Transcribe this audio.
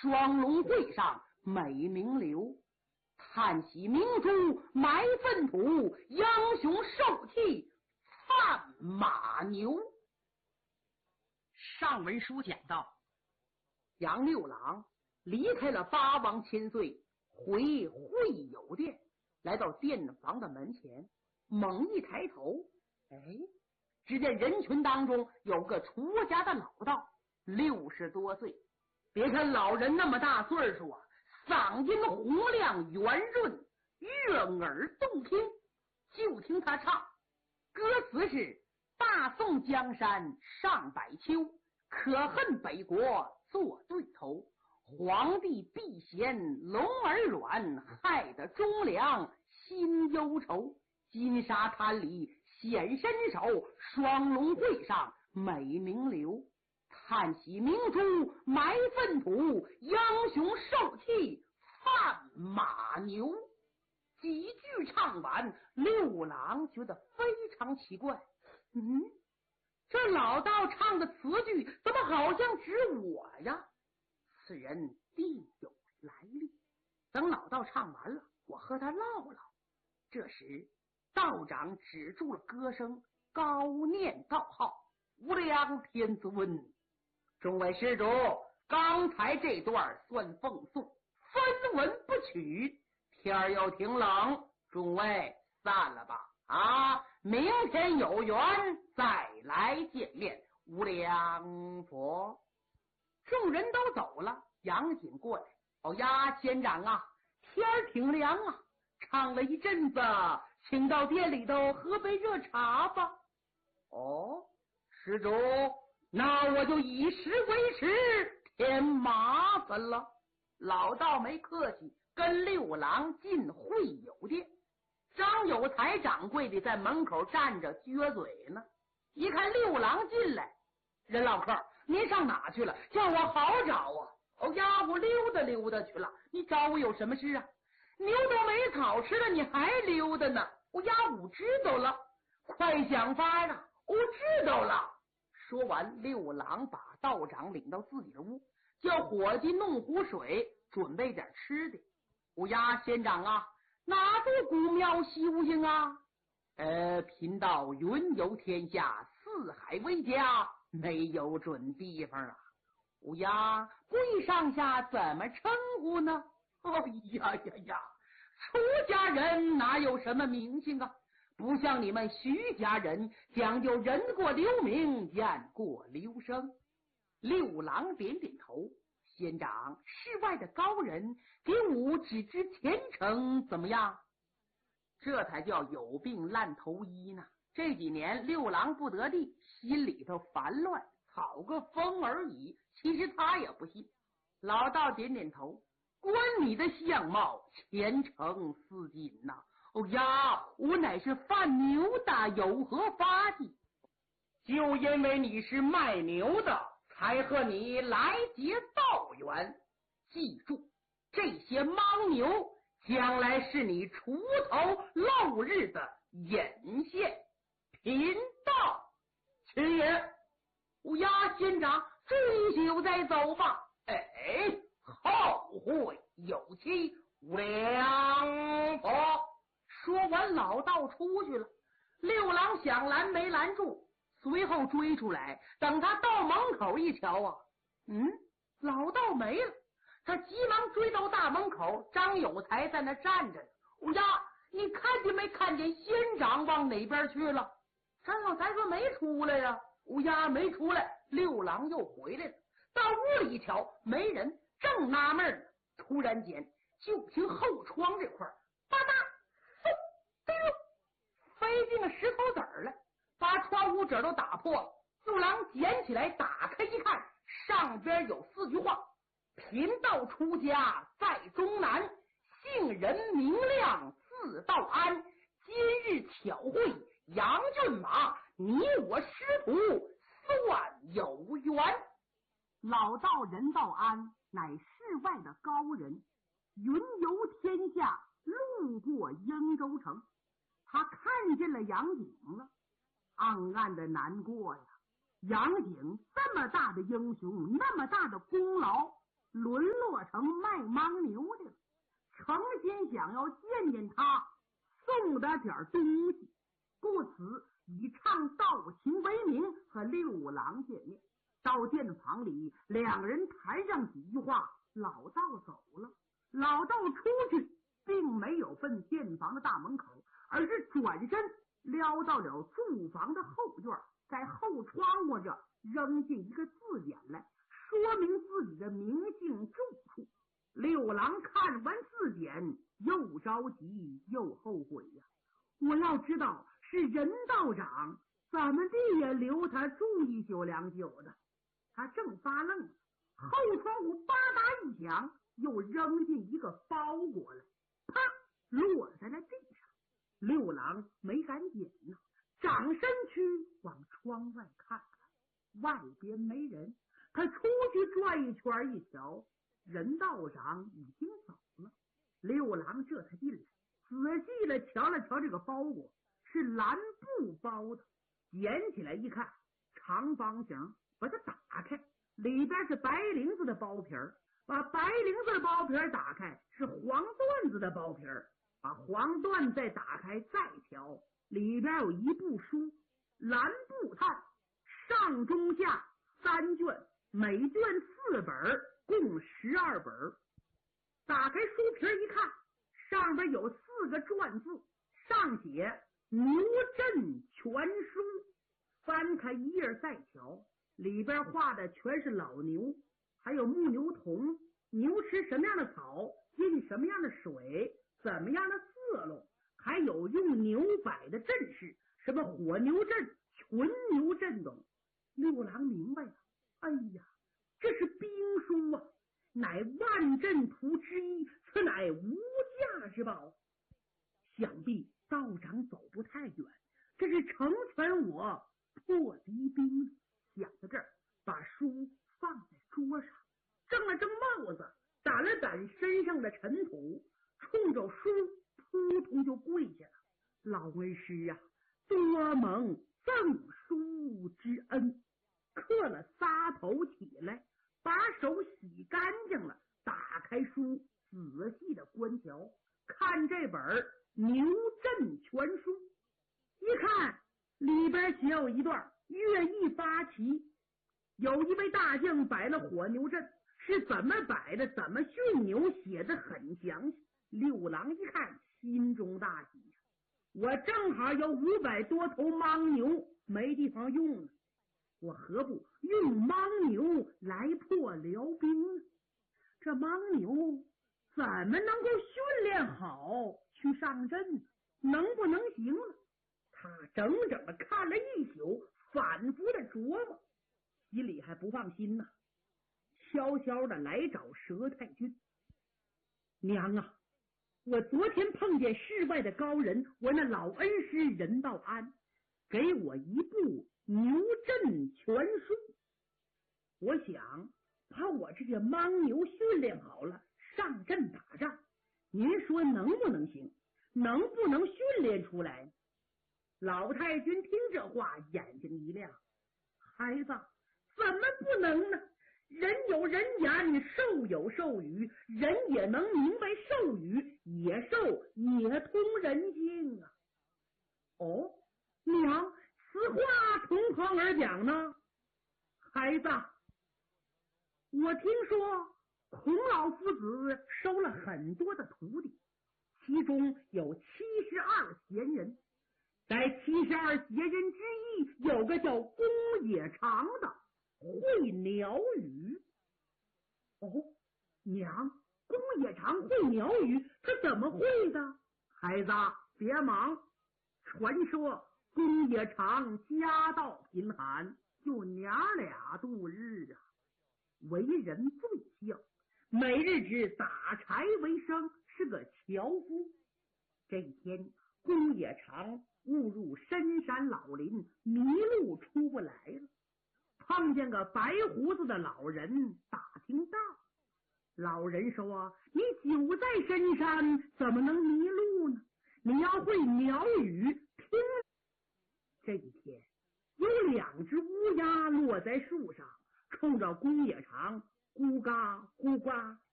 双龙会上美名留，叹息明珠埋粪土，英雄受气犯马牛。上文书讲到，杨六郎离开了八王千岁，回会友殿，来到殿房的门前，猛一抬头，只见人群当中有个出家的老道，60多岁。别看老人那么大岁数啊，嗓音洪亮圆润，悦耳动听。就听他唱，歌词是：大宋江山上百秋，可恨北国做对头。皇帝避嫌龙儿软，害得忠良心忧愁。金沙滩里显身手，双龙会上美名留。叹息明珠埋粪土，英雄受气犯马牛。几句唱完，六郎觉得非常奇怪，这老道唱的词句怎么好像指我呀？此人定有来历。等老道唱完了，我和他唠唠。这时道长止住了歌声，高念道号：无量天尊，众位施主，刚才这段算奉送，分文不取。天儿又挺冷，众位散了吧。明天有缘再来见面。无量佛。众人都走了，杨景过来：仙长啊，天儿挺凉啊，唱了一阵子，请到店里头喝杯热茶吧。施主，那我就以时为迟，添麻烦了。老道没客气，跟六郎进会友殿。张有才掌柜的在门口站着撅嘴呢，一看六郎进来，任老客，您上哪去了？叫我好找啊。我溜达溜达去了。你找我有什么事啊？牛都没草吃了，你还溜达呢？我知道了，快想法啊！我知道了。说完，六郎把道长领到自己的屋，叫伙计弄壶水，准备点吃的。仙长啊，哪座古庙修行啊？贫道云游天下，四海为家，没有准地方啊。贵上下怎么称呼呢？出家人哪有什么名姓啊？不像你们徐家人讲究人过留名，雁过留声。六郎点点头：仙长，世外的高人给吾指知前程怎么样？这才叫有病烂头医呢。这几年六郎不得地，心里头烦乱，草个风而已。其实他也不信。老道点点头：观你的相貌，前程似锦呐。我乃是贩牛的，有何发迹？就因为你是卖牛的，才和你来结道缘。记住，这些牦牛将来是你出头露日的引线。贫道去也。仙长，终究再走吧。后会有期。无量佛。说完，老道出去了。六郎想拦没拦住，随后追出来。等他到门口一瞧啊，老道没了。他急忙追到大门口，张有才在那站着。你看见没看见仙长往哪边去了？张有才说没出来呀。没出来。六郎又回来了，到屋里一瞧，没人，正纳闷呢。突然间，就听后窗这块吧嗒飞进个石头子儿来，把窗户纸都打破了。六郎捡起来打开一看，上边有4句话：贫道出家在中南，姓人明亮字道安，今日巧会杨骏马，你我师徒算有缘。老道人道安乃世外的高人，云游天下，路过英州城，他看见了杨景了，暗暗的难过呀。杨景这么大的英雄，那么大的功劳，沦落成卖牦牛的了，诚心想要见见他，送他点东西，故此以唱道情为名和六郎见面。到店房里，两人谈上几句话，老道走了。老道出去，并没有奔店房的大门口，而是转身撩到了住房的后院，在后窗户上扔进一个字典来，说明自己的名姓住处。六郎看完字典，又着急又后悔呀！我要知道是任道长，怎么地也留他住一宿两宿的。他正发愣，后窗户吧嗒一响，又扔进一个包裹来，啪，落在了地上。六郎没敢捡呢，长身躯往窗外看看，外边没人。他出去转一圈，一瞧，任道长已经走了。六郎这才进来，仔细的瞧了瞧这个包裹，是蓝布包的。捡起来一看，长方形，把它打开，里边是白绫子的包皮儿。把白绫子的包皮儿打开，是黄缎子的包皮儿。把黄缎再打开，再瞧，里边有一部书，蓝布套，上中下3卷，每卷4本，共12本。打开书皮一看，上边有4个篆字，上写牛镇全书。翻开一页再瞧，里边画的全是老牛，还有牧牛童，牛吃什么样的草，进什么样的水，怎么样的色路，还有用牛摆的阵势，什么火牛阵、群牛阵等。六郎明白了，哎呀，这是兵书啊，乃万阵图之一，此乃无价之宝。想必道长走不太远，这是成全我破敌兵。想到这儿，把书放在桌上，正了正帽子，掸了掸身上的尘土，冲着书扑通就跪下了。老恩师啊，多蒙赠书之恩。磕了仨头起来，把手洗干净了，打开书仔细的观瞧，看这本牛镇全书。一看里边写有一段乐毅发旗，有一位大将摆了火牛阵，是怎么摆的，怎么驯牛，写的很详细。六郎一看，心中大喜呀，我正好有500多头牦牛没地方用呢，我何不用牦牛来破辽兵呢？这牦牛怎么能够训练好去上阵呢？能不能行呢？他整整的看了一宿，反复的琢磨，心里还不放心呢，悄悄的来找佘太君。娘啊，我昨天碰见世外的高人，我那老恩师任道安给我一部牛镇全书，我想把我这些牦牛训练好了，上阵打仗，您说能不能行？能不能训练出来？老太君听这话，眼睛一亮，孩子，怎么不能呢？人有人言，兽有兽语，人也能明白兽语，野兽也通人性啊。哦，娘，此话从何而讲呢？孩子，我听说孔老夫子收了很多的徒弟，其中有72贤人，在72贤人之一，有个叫公野长的会鸟语。哦，娘，公野长会鸟语，他怎么会的？孩子别忙，传说公野长家道贫寒，就娘俩度日啊，为人最孝，每日只打柴为生，是个樵夫。这一天，公野长误入深山老林，迷路出不来了，碰见个白胡子的老人打听道。老人说，你久在深山，怎么能迷路呢？你要会鸟语，听。这一天，有2只乌鸦落在树上，冲着公野长咕嘎咕嘎